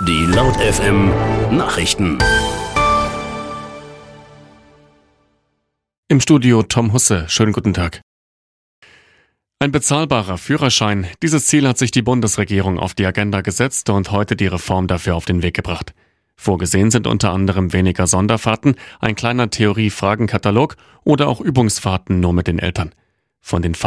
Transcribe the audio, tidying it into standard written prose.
Die Laut FM Nachrichten. Im Studio Tom Husse. Schönen guten Tag. Ein bezahlbarer Führerschein. Dieses Ziel hat sich die Bundesregierung auf die Agenda gesetzt und heute die Reform dafür auf den Weg gebracht. Vorgesehen sind unter anderem weniger Sonderfahrten, ein kleiner Theorie-Fragenkatalog oder auch Übungsfahrten nur mit den Eltern. Von den